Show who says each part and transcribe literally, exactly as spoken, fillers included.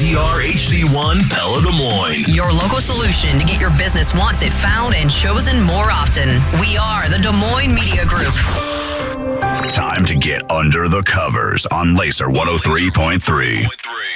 Speaker 1: Z R H D one Pella Des Moines.
Speaker 2: Your local solution to get your business wanted, found, and chosen more often. We are the Des Moines Media Group.
Speaker 3: Time to get under the covers on Laser one oh three point three.